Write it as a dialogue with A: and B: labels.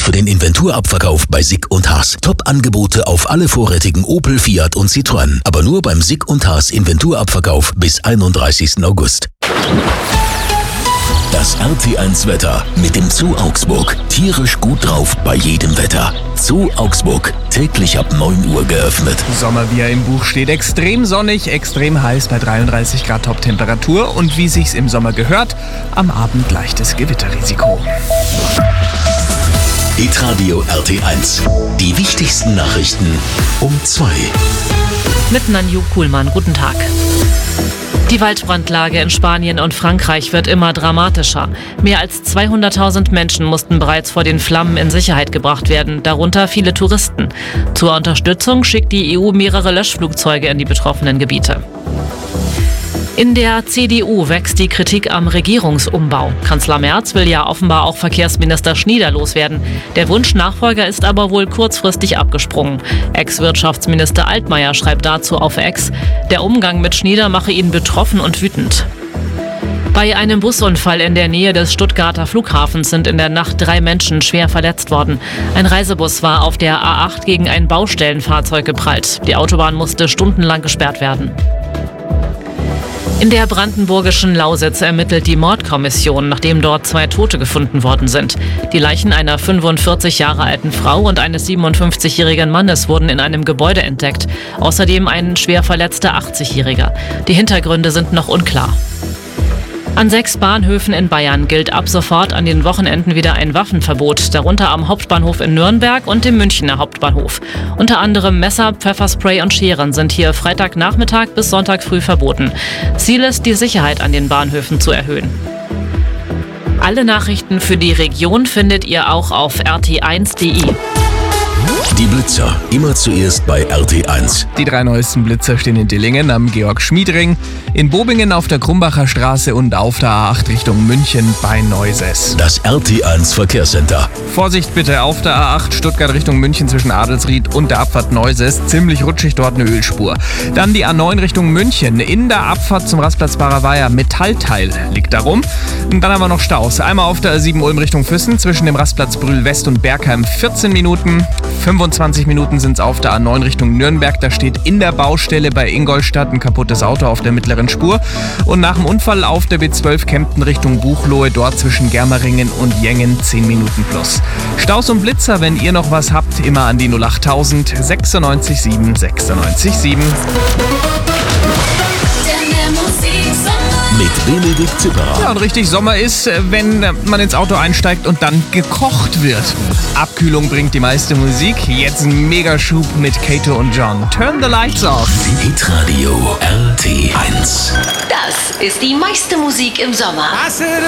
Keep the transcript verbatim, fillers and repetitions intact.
A: für den Inventurabverkauf bei Sick und Haas. Top-Angebote auf alle vorrätigen Opel, Fiat und Citroën. Aber nur beim Sick und Haas Inventurabverkauf bis einunddreißigsten August. Das R T eins Wetter mit dem Zoo Augsburg. Tierisch gut drauf bei jedem Wetter. Zoo Augsburg, täglich ab neun Uhr geöffnet.
B: Sommer, wie er im Buch steht. Extrem sonnig, extrem heiß bei dreiunddreißig Grad Top-Temperatur. Und wie sich's im Sommer gehört, am Abend leichtes Gewitterrisiko.
A: Hitradio R T eins. Die wichtigsten Nachrichten um zwei.
C: Mit Nanju Kuhlmann. Guten Tag. Die Waldbrandlage in Spanien und Frankreich wird immer dramatischer. Mehr als zweihunderttausend Menschen mussten bereits vor den Flammen in Sicherheit gebracht werden, darunter viele Touristen. Zur Unterstützung schickt die E U mehrere Löschflugzeuge in die betroffenen Gebiete. In der C D U wächst die Kritik am Regierungsumbau. Kanzler Merz will ja offenbar auch Verkehrsminister Schnieder loswerden. Der Wunschnachfolger ist aber wohl kurzfristig abgesprungen. Ex-Wirtschaftsminister Altmaier schreibt dazu auf X, der Umgang mit Schnieder mache ihn betroffen und wütend. Bei einem Busunfall in der Nähe des Stuttgarter Flughafens sind in der Nacht drei Menschen schwer verletzt worden. Ein Reisebus war auf der A acht gegen ein Baustellenfahrzeug geprallt. Die Autobahn musste stundenlang gesperrt werden. In der brandenburgischen Lausitz ermittelt die Mordkommission, nachdem dort zwei Tote gefunden worden sind. Die Leichen einer fünfundvierzig Jahre alten Frau und eines siebenundfünfzigjährigen Mannes wurden in einem Gebäude entdeckt. Außerdem ein schwer verletzter achtzigjähriger. Die Hintergründe sind noch unklar. An sechs Bahnhöfen in Bayern gilt ab sofort an den Wochenenden wieder ein Waffenverbot, darunter am Hauptbahnhof in Nürnberg und dem Münchner Hauptbahnhof. Unter anderem Messer, Pfefferspray und Scheren sind hier Freitagnachmittag bis Sonntag früh verboten. Ziel ist, die Sicherheit an den Bahnhöfen zu erhöhen. Alle Nachrichten für die Region findet ihr auch auf r t eins punkt d e.
A: Die Blitzer, immer zuerst bei R T eins.
B: Die drei neuesten Blitzer stehen in Dillingen am Georg-Schmied-Ring, in Bobingen auf der Krumbacher Straße und auf der A acht Richtung München bei Neuses.
A: Das R T eins Verkehrscenter.
B: Vorsicht bitte auf der A acht Stuttgart Richtung München zwischen Adelsried und der Abfahrt Neuses. Ziemlich rutschig dort eine Ölspur. Dann die A neun Richtung München. In der Abfahrt zum Rastplatz Barer Metallteil liegt da rum. Und dann haben wir noch Staus. Einmal auf der A sieben Ulm Richtung Füssen zwischen dem Rastplatz Brühl West und Bergheim vierzehn Minuten. fünfundzwanzig Minuten sind es auf der A neun Richtung Nürnberg. Da steht in der Baustelle bei Ingolstadt ein kaputtes Auto auf der mittleren Spur. Und nach dem Unfall auf der B zwölf Kempten Richtung Buchloe, dort zwischen Germeringen und Jengen zehn Minuten plus. Staus und Blitzer, wenn ihr noch was habt, immer an die null achttausend sechsundneunzig sieben sechsundneunzig sieben.
A: Mit Benedikt Zipperer.
B: Ja, und richtig Sommer ist, wenn man ins Auto einsteigt und dann gekocht wird. Abkühlung bringt die meiste Musik. Jetzt ein Megaschub mit Kato und John. Turn the lights off.
A: Hitradio R T eins.
D: Das ist die meiste Musik im Sommer.